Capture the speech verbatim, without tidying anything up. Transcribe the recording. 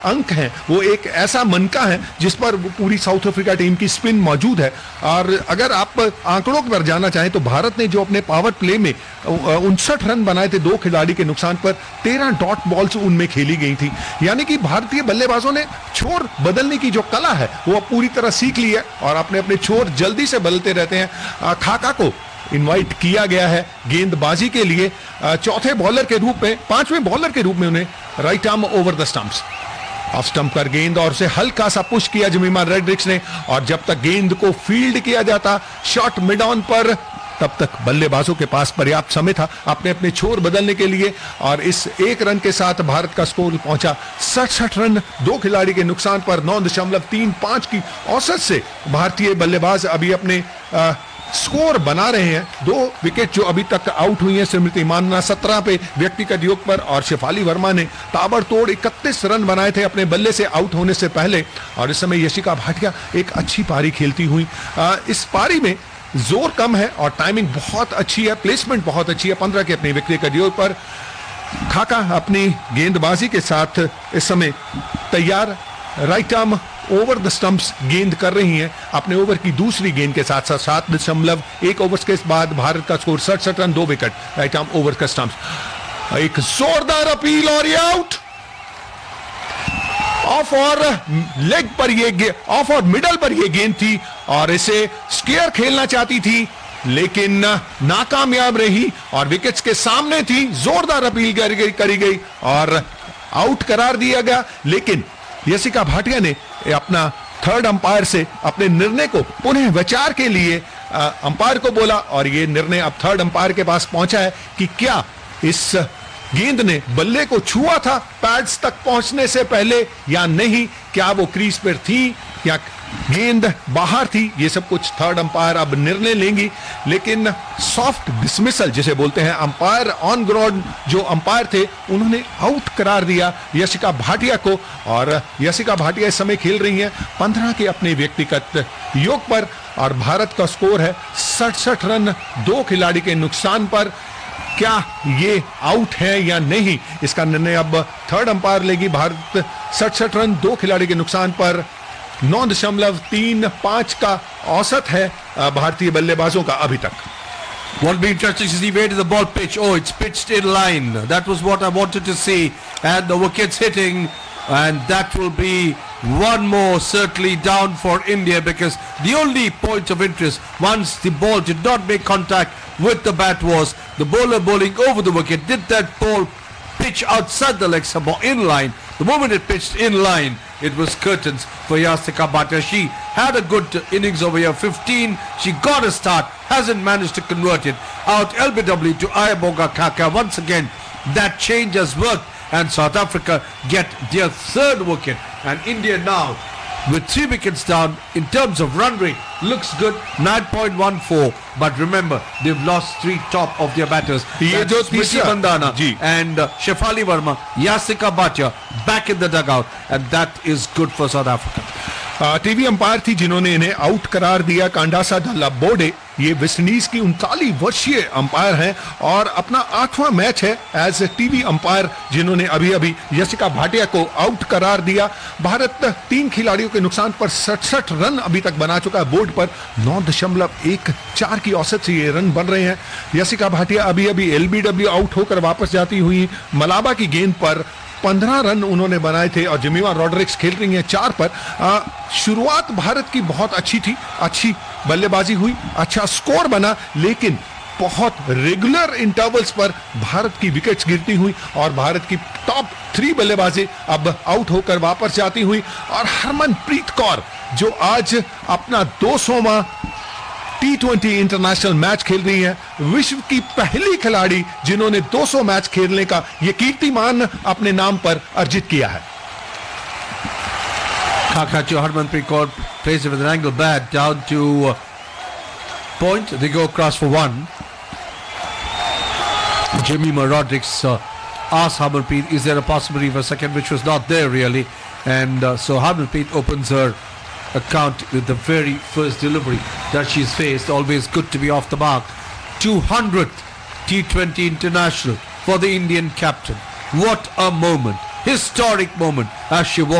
अंक हैं वो एक ऐसा मनका है जिस पर पूरी साउथ अफ्रीका टीम की स्पिन मौजूद है। और अगर आप आंकड़ों पर जाना चाहें तो भारत ने जो अपने पावर प्ले में उनसठ रन बनाए थे दो खिलाड़ी के नुकसान पर, तेरह डॉट बॉल्स उनमें खेली गई थी। यानी कि भारतीय बल्लेबाजों ने छोर बदलने की जो कला है वो अब पूरी तरह सीख ली है और अपने अपने छोर जल्दी से बदलते रहते हैं। खाका को इनवाइट किया गया है गेंदबाजी के लिए चौथे बॉलर के रूप में, पांचवें बॉलर के रूप में उन्हें right arm over the stumps, off stump पर गेंद और उसे हल्का सा पुश किया जमीमा रेड्रिक्स ने। और जब तक गेंद को फील्ड किया जाता शॉट मिड ऑन पर, तब तक बल्लेबाजों के पास पर्याप्त समय था अपने अपने छोर बदलने के लिए। और इस एक रन के साथ भारत का स्कोर पहुंचा सड़सठ रन दो खिलाड़ी के नुकसान पर। नौ दशमलव तीन पांच की औसत से भारतीय बल्लेबाज अभी अपने आ, स्कोर बना रहे हैं। दो विकेट जो अभी तक आउट हुई हैं, स्मृति मानना सत्रह पे व्यक्तिगत योग पर और शेफाली वर्मा ने ताबड़तोड़ इकतीस रन बनाए थे अपने बल्ले से आउट होने से पहले। और इस समय यशिका भाटिया एक अच्छी पारी खेलती हुई, आ, इस पारी में जोर कम है और टाइमिंग बहुत अच्छी है, प्लेसमेंट बहुत अच्छी है पंद्रह के अपने व्यक्तिगत योग पर। खाका अपनी गेंदबाजी के साथ इस समय तैयार, right arm over the stumps गेंद कर रही हैं अपने ओवर की दूसरी गेंद के साथ साथ। सात दशमलव एक ओवर्स के बाद भारत का स्कोर सड़सठ रन दो विकेट, राइट आर्म ओवर का स्टंप्स। एक जोरदार अपील और ये आउट। ऑफ और लेग पर ये ऑफ और मिडल पर ये गेंद थी और इसे स्क्वायर खेलना चाहती थी लेकिन नाकामयाब रही और विकेट्स के सामने थी। जोरदार अपील करी गई करी गई और आउट करार दिया गया। लेकिन यशिका भाटिया ने अपना थर्ड अंपायर से अपने निर्णय को पुनः विचार के लिए अंपायर को बोला और यह निर्णय अब थर्ड अंपायर के पास पहुंचा है कि क्या इस गेंद ने बल्ले को छुआ था पैड्स तक पहुंचने से पहले या नहीं, क्या वो क्रीज पर थी या गेंद बाहर थी। ये सब कुछ थर्ड अंपायर अब निर्णय लेंगी। लेकिन सॉफ्ट डिसमिसल जिसे बोलते हैं, अंपायर ऑन ग्राउंड जो अंपायर थे उन्होंने आउट करार दिया यशिका भाटिया को। और यशिका भाटिया इस समय खेल रही हैं पंद्रह के अपने व्यक्तिगत योग पर और भारत का स्कोर है सड़सठ रन दो खिलाड़ी के नुकसान पर। क्या ये आउट है या नहीं, इसका निर्णय अब थर्ड अंपायर लेगी। भारत सड़सठ रन दो खिलाड़ी के नुकसान पर नौ दशमलव तीन पांच का औसत है भारतीय बल्लेबाजों का अभी तक। What will be interesting to see, where did the ball pitch? Oh, it's pitched in line. That was what I wanted to see. And the wickets hitting, and that will be one more certainly down for India, because the only point of interest once the ball did not make contact with the bat was the bowler bowling over the wicket. Did that ball pitch outside the leg somehow in line? The moment it pitched in line, it was curtains for Yasika Bhatia. She had a good innings over here, fifteen. She got a start, hasn't managed to convert it. Out L B W to Ayaboga Kaka. Once again, that change has worked and South Africa get their third wicket. And India now, with three wickets down, in terms of run rate, looks good, nine point one four. But remember, they've lost three top of their batters. Smriti Mandhana and uh, Shefali Verma, Yasika Bhatia back in the dugout, and that is good for South Africa. TV umpire थी जिन्होंने इन्हें out करार दिया कांडासा बोर्डे। ये West Indies की उनतालीस वर्षीय umpire हैं और अपना आठवां मैच है एज टीवी अंपायर जिन्होंने अभी अभी यशिका भाटिया को आउट करार दिया। भारत तीन खिलाड़ियों के नुकसान पर सड़सठ रन अभी तक बना चुका है बोर्ड पर। नौ दशमलव एक चार की औसत से ये रन बन रहे हैं। यशिका भाटिया अभी अभी एलबीडब्ल्यू आउट होकर वापस जाती हुई मलाबा की गेंद पर पंद्रह रन उन्होंने बनाए थे और जमीमा रॉड्रिक्स खेल रही हैं चार पर। आ, शुरुआत भारत की बहुत अच्छी थी, अच्छी बल्लेबाजी हुई, अच्छा स्कोर बना, लेकिन बहुत रेगुलर इंटरवल्स पर भारत की विकेट्स गिरती हुई और भारत की टॉप थ्री बल्लेबाजी अब आउट होकर वापस जाती हुई। और हरमनप्रीत कौर जो आज अपना दो सौवां टी ट्वेंटी इंटरनेशनल मैच खेल रही है, विश्व की पहली खिलाड़ी जिन्होंने दो सौ मैच खेलने का यह कीर्तिमान अपने नाम पर अर्जित किया है। Kaka to Harmanpreet Kaur plays it with an angle bat down to uh, point. They go across for one. Jemima Rodrigues uh, asked Harmanpreet, is there a possibility for a second, which was not there really. And uh, so Harmanpreet opens her account with the very first delivery that she's faced. Always good to be off the mark. two hundredth T twenty international for the Indian captain. What a moment. historic moment as she walked